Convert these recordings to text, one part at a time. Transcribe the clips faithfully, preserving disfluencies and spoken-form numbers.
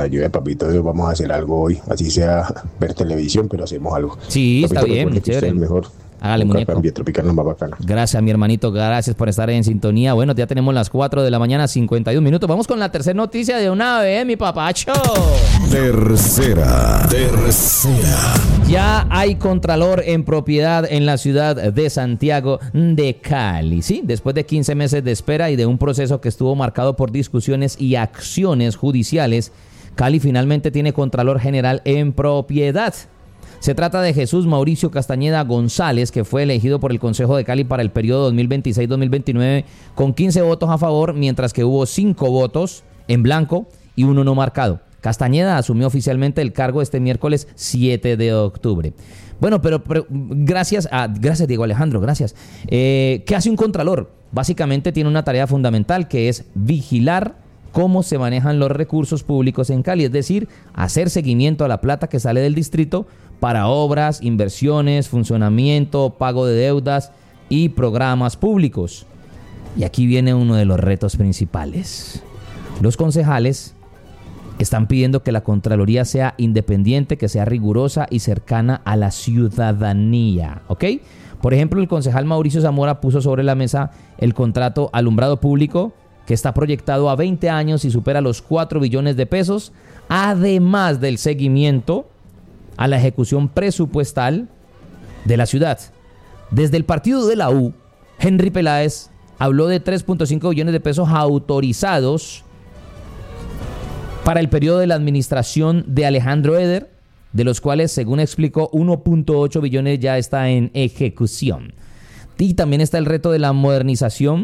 ayuda de papito Dios, vamos a hacer algo hoy, así sea ver televisión, pero hacemos algo. Sí, Papito, está bien, recuerde que usted chévere. es el mejor. Hágale, Nunca muñeco. cambie, Tropical es más bacana. Gracias, mi hermanito, gracias por estar en sintonía. Bueno, ya tenemos las cuatro de la mañana, cincuenta y un minutos. Vamos con la tercera noticia de una vez, mi papacho. Tercera, tercera. Ya hay contralor en propiedad en la ciudad de Santiago de Cali, ¿sí? Después de quince meses de espera y de un proceso que estuvo marcado por discusiones y acciones judiciales, Cali finalmente tiene contralor general en propiedad. Se trata de Jesús Mauricio Castañeda González, que fue elegido por el Consejo de Cali para el periodo dos mil veintiséis dos mil veintinueve con quince votos a favor, mientras que hubo cinco votos en blanco y uno no marcado. Castañeda asumió oficialmente el cargo este miércoles siete de octubre. Bueno, pero, pero gracias a... Gracias, Diego Alejandro, gracias. Eh, ¿Qué hace un contralor? Básicamente tiene una tarea fundamental que es vigilar cómo se manejan los recursos públicos en Cali, es decir, hacer seguimiento a la plata que sale del distrito para obras, inversiones, funcionamiento, pago de deudas y programas públicos. Y aquí viene uno de los retos principales. Los concejales están pidiendo que la Contraloría sea independiente, que sea rigurosa y cercana a la ciudadanía, ¿ok? Por ejemplo, el concejal Mauricio Zamora puso sobre la mesa el contrato alumbrado público, que está proyectado a veinte años y supera los cuatro billones de pesos, además del seguimiento a la ejecución presupuestal de la ciudad. Desde el partido de la U, Henry Peláez habló de tres punto cinco billones de pesos autorizados para el periodo de la administración de Alejandro Eder, de los cuales, según explicó, uno punto ocho billones ya está en ejecución. Y también está el reto de la modernización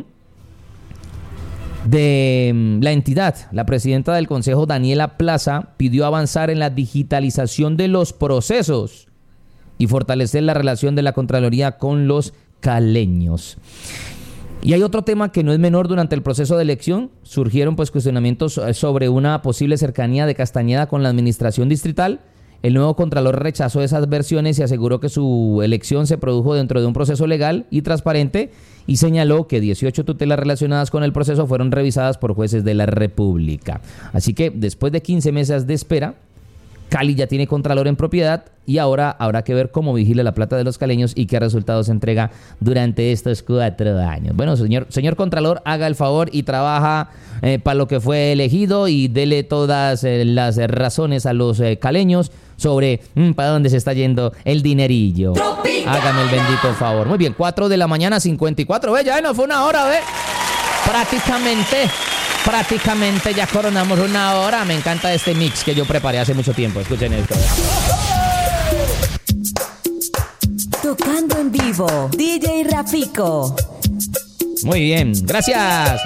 de la entidad. La presidenta del Consejo, Daniela Plaza, pidió avanzar en la digitalización de los procesos y fortalecer la relación de la Contraloría con los caleños. Y hay otro tema que no es menor. Durante el proceso de elección surgieron pues cuestionamientos sobre una posible cercanía de Castañeda con la administración distrital. El nuevo contralor rechazó esas versiones y aseguró que su elección se produjo dentro de un proceso legal y transparente, y señaló que dieciocho tutelas relacionadas con el proceso fueron revisadas por jueces de la República. Así que después de quince meses de espera, Cali ya tiene contralor en propiedad y ahora habrá que ver cómo vigila la plata de los caleños y qué resultados entrega durante estos cuatro años. Bueno, señor, señor contralor, haga el favor y trabaja eh, para lo que fue elegido y dele todas eh, las razones a los eh, caleños sobre mmm, para dónde se está yendo el dinerillo. Tropical. Hágame el bendito favor. Muy bien, cuatro de la mañana, cincuenta y cuatro. Ve, ya no fue una hora, ve. Prácticamente... Prácticamente ya coronamos una hora. Me encanta este mix que yo preparé hace mucho tiempo. Escuchen esto. Tocando en vivo, D J Rafico. Muy bien, gracias.